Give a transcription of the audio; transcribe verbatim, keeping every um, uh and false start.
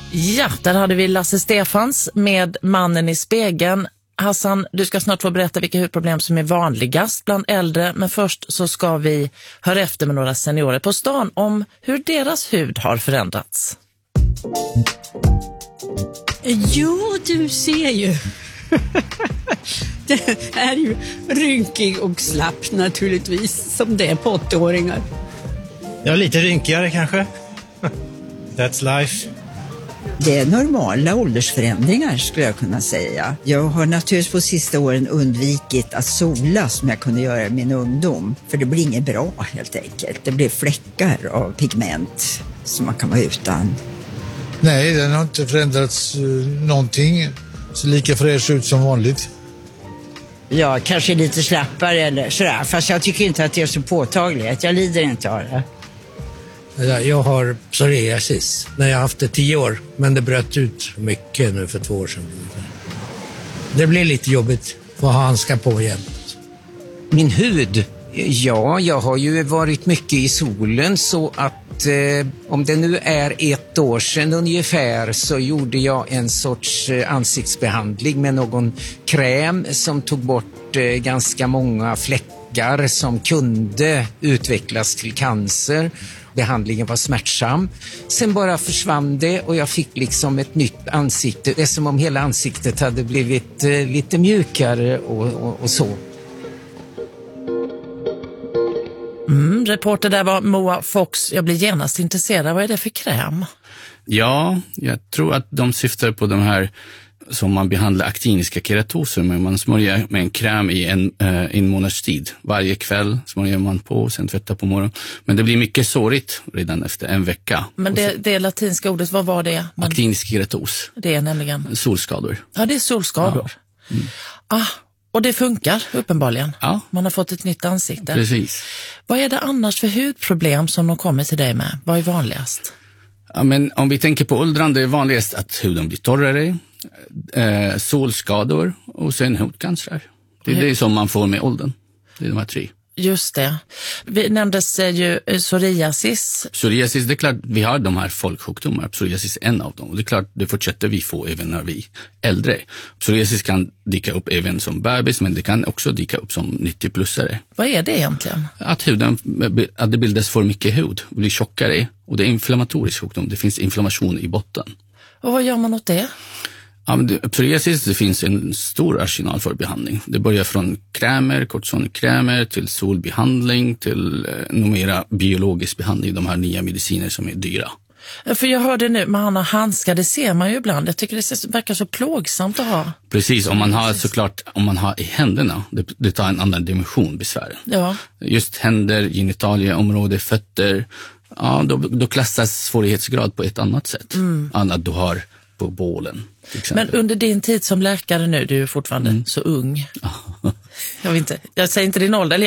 Ja, där hade vi Lasse Stefans med Mannen i spegeln. Hassan, du ska snart få berätta vilka hudproblem som är vanligast bland äldre, men först så ska vi höra efter med några seniorer på stan om hur deras hud har förändrats. Jo, du ser ju. Det är ju rynkig och slapp naturligtvis, som det är på åttioåringar. Ja, lite rynkigare kanske. That's life. Det är normala åldersförändringar skulle jag kunna säga. Jag har naturligtvis på sista åren undvikit att sola som jag kunde göra i min ungdom. För det blir inget bra helt enkelt. Det blir fläckar av pigment som man kan vara utan. Nej, den har inte förändrats uh, någonting. Så lika fräsch ut som vanligt. Ja, kanske lite slappare eller sådär. Fast jag tycker inte att det är så påtagligt. Jag lider inte av det. Jag har psoriasis. När jag har haft det tio år. Men det bröt ut mycket nu för två år sedan. Det blir lite jobbigt att ha handskar på igen. Min hud? Ja, jag har ju varit mycket i solen så att eh, om det nu är ett år sedan ungefär så gjorde jag en sorts eh, ansiktsbehandling med någon kräm som tog bort eh, ganska många fläckar som kunde utvecklas till cancer. Behandlingen var smärtsam. Sen bara försvann det och jag fick liksom ett nytt ansikte. Det är som om hela ansiktet hade blivit eh, lite mjukare och, och, och så. Mm, reporter där var Moa Fox. Jag blir genast intresserad. Vad är det för kräm? Ja, jag tror att de syftar på de här som man behandlar aktiniska keratoser med. Man smörjer med en kräm i en, eh, en månads tid. Varje kväll smörjer man på och sen tvättar på morgonen. Men det blir mycket sårigt redan efter en vecka. Men det, det latinska ordet, vad var det? Man... Aktinisk keratos. Det är nämligen? Solskador. Ja, det är solskador. Ja. Mm. Ah, och det funkar uppenbarligen. Ja. Man har fått ett nytt ansikte. Precis. Vad är det annars för hudproblem som de kommer till dig med? Vad är vanligast? Ja, men om vi tänker på åldrande är vanligast att huden blir torrare, eh, solskador och sen hudcancer. Det är Hur? det som man får med åldern. Det är de här tre. Just det. Vi nämndes ju psoriasis. Psoriasis, det är klart vi har de här folksjukdomar. Psoriasis är en av dem. Och det är klart det fortsätter vi få även när vi är äldre. Psoriasis kan dyka upp även som bebis, men det kan också dyka upp som nittio-plussare. Vad är det egentligen? Att huden, att det bildas för mycket hud, blir tjockare. Och det är inflammatorisk sjukdom. Det finns inflammation i botten. Och vad gör man åt det? Ja, men det, psoriasis, det finns en stor arsenal för behandling. Det börjar från krämer, kortisonkrämer till solbehandling till eh, numera biologisk behandling, de här nya mediciner som är dyra. För jag hörde nu, man har handskar, det ser man ju ibland. Jag tycker det verkar så plågsamt att ha. Precis, om man har såklart, om man har i händerna, det, det tar en annan dimension besvär. Ja. Just händer, genitalieområde, fötter, ja, då, då klassas svårighetsgrad på ett annat sätt. Mm. Annat du har på bålen. Men under din tid som läkare nu, du är fortfarande mm. så ung. Jag vet inte, jag säger inte din ålder, eller